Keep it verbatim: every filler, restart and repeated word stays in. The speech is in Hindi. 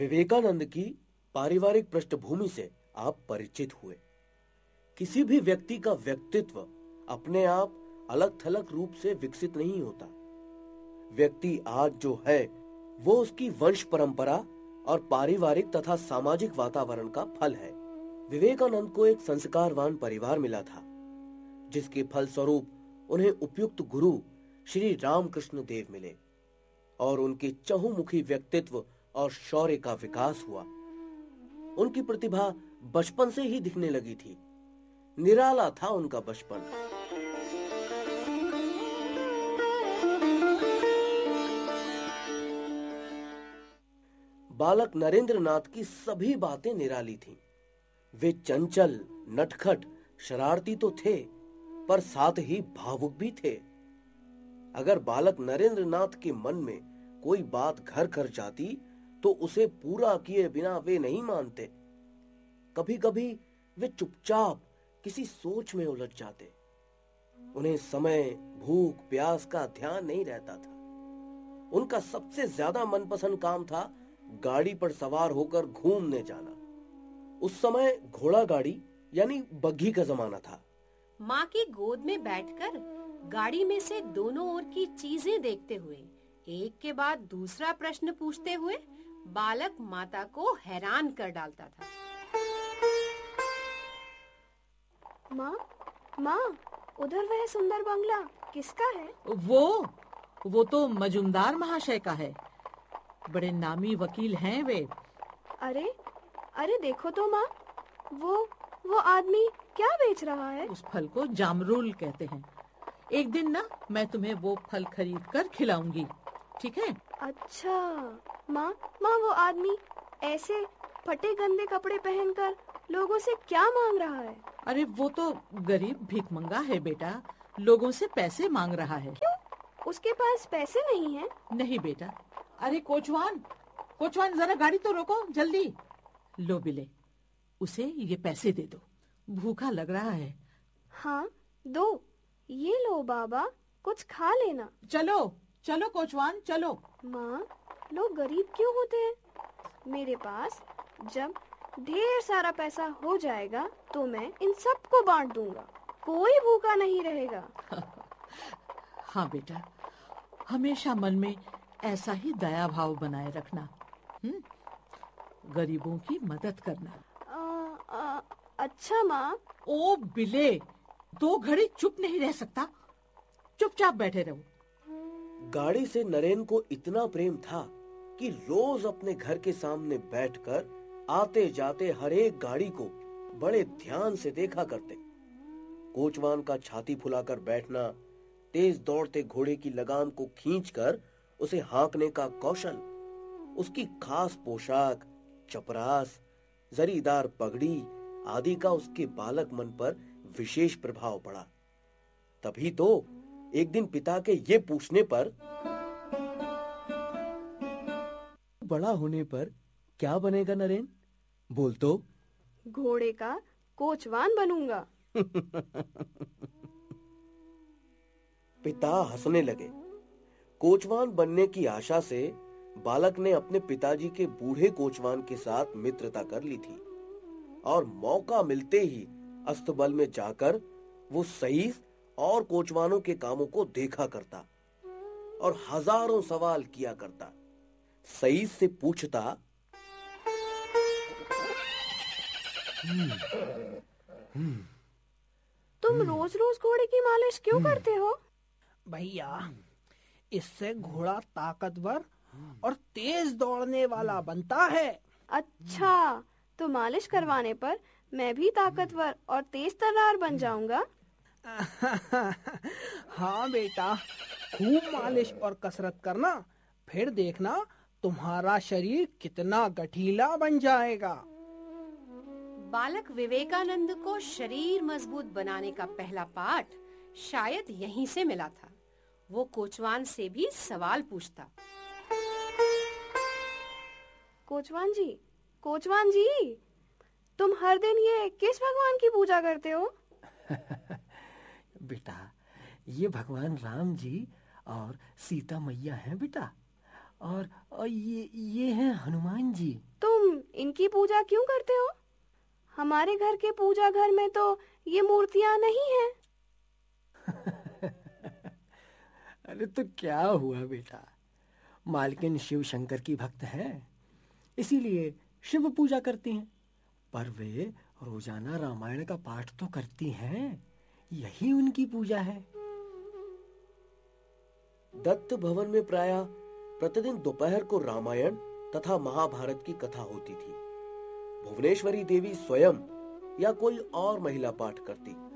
विवेकानंद की पारिवारिक पृष्ठभूमि से आप परिचित हुए। किसी भी व्यक्ति का व्यक्तित्व अपने आप अलग थलग रूप से विकसित नहीं होता। व्यक्ति आज जो है वो उसकी वंश परंपरा और पारिवारिक तथा सामाजिक वातावरण का फल है। विवेकानंद को एक संस्कारवान परिवार मिला था, जिसके फलस्वरूप उन्हें उपयुक्त गुरु श्री रामकृष्ण देव मिले और उनके चहुमुखी व्यक्तित्व और शौर्य का विकास हुआ। उनकी प्रतिभा बचपन से ही दिखने लगी थी। निराला था उनका बचपन। बालक नरेंद्र नाथ की सभी बातें निराली थीं। वे चंचल, नटखट, शरारती तो थे, पर साथ ही भावुक भी थे। अगर बालक नरेंद्र नाथ के मन में कोई बात घर कर जाती तो उसे पूरा किए बिना वे नहीं मानते। कभी कभी वे चुपचाप किसी सोच में उलझ जाते। उन्हें समय, भूख, प्यास का ध्यान नहीं रहता था। उनका सबसे ज्यादा मनपसंद काम था गाड़ी पर सवार होकर घूमने जाना। उस समय घोड़ा गाड़ी यानी बग्घी का जमाना था। माँ की गोद में बैठकर गाड़ी में से दोनों ओर की चीजें देखते हुए एक के बाद दूसरा प्रश्न पूछते हुए बालक माता को हैरान कर डालता था। माँ, माँ, उधर वह सुंदर बंगला किसका है? वो वो तो मजुमदार महाशय का है। बड़े नामी वकील हैं वे। अरे अरे देखो तो माँ, वो वो आदमी क्या बेच रहा है? उस फल को जामरूल कहते हैं। एक दिन ना मैं तुम्हें वो फल खरीद कर खिलाऊंगी, ठीक है? अच्छा माँ, माँ वो आदमी ऐसे फटे गंदे कपड़े पहनकर लोगों से क्या मांग रहा है? अरे वो तो गरीब भिखमंगा है बेटा, लोगों से पैसे मांग रहा है। क्यों? उसके पास पैसे नहीं हैं? नहीं बेटा। अरे कोचवान, कोचवान जरा गाड़ी तो रोको जल्दी। लो बिले, उसे ये पैसे दे दो, भूखा लग रहा है। हाँ दो, ये लो बाबा, कुछ खा लेना। चलो चलो कोचवान चलो। माँ, लोग गरीब क्यों होते हैं? मेरे पास जब ढेर सारा पैसा हो जाएगा तो मैं इन सबको बांट दूंगा, कोई भूखा नहीं रहेगा। हाँ बेटा, हमेशा मन में ऐसा ही दया भाव बनाए रखना। हम्म, गरीबों की मदद करना। आ, आ, अच्छा माँ। ओ बिले, दो घड़ी चुप नहीं रह सकता, चुपचाप बैठे रहो। गाड़ी से नरेन को इतना प्रेम था कि रोज अपने घर के सामने बैठकर आते जाते हर एक गाड़ी को बड़े ध्यान से देखा करते। कोचवान का छाती फुलाकर बैठना, तेज दौड़ते घोड़े की लगाम को खींचकर उसे हाँकने का कौशल, उसकी खास पोशाक, चपरास, जरीदार पगड़ी आदि का उसके बालक मन पर विशेष प्रभाव पड़ा। तभी तो एक दिन पिता के ये पूछने पर, बड़ा होने पर क्या बनेगा नरेन? बोल तो। घोड़े का कोचवान बनूंगा। पिता हंसने लगे। कोचवान बनने की आशा से बालक ने अपने पिताजी के बूढ़े कोचवान के साथ मित्रता कर ली थी और मौका मिलते ही अस्तबल में जाकर वो सईस और कोचवानों के कामों को देखा करता और हजारों सवाल किया करता। सईस से पूछता, तुम रोज रोज घोड़े की मालिश क्यों करते हो? भैया, इससे घोड़ा ताकतवर और तेज दौड़ने वाला बनता है। अच्छा, तो मालिश करवाने पर मैं भी ताकतवर और तेज तर्रार बन जाऊंगा। हाँ बेटा, खूब मालिश और कसरत करना, फिर देखना तुम्हारा शरीर कितना गठीला बन जाएगा। बालक विवेकानंद को शरीर मजबूत बनाने का पहला पाठ शायद यहीं से मिला था। वो कोचवान से भी सवाल पूछता। कोचवान जी, कोचवान जी, तुम हर दिन ये किस भगवान की पूजा करते हो? बेटा, ये भगवान राम जी और सीता मैया हैं बेटा, और, और ये ये हैं हनुमान जी। पूजा क्यों करते हो? हमारे घर के पूजा घर में तो ये मूर्तियां नहीं हैं। अरे तो क्या हुआ बेटा, मालकिन शिव शंकर की भक्त है, इसीलिए शिव पूजा करती हैं। पर वे रोजाना रामायण का पाठ तो करती हैं, यही उनकी पूजा है। दत्त भवन में प्रायः प्रतिदिन दोपहर को रामायण तथा महाभारत की कथा होती थी। भुवनेश्वरी देवी स्वयं या कोई और महिला पाठ करती।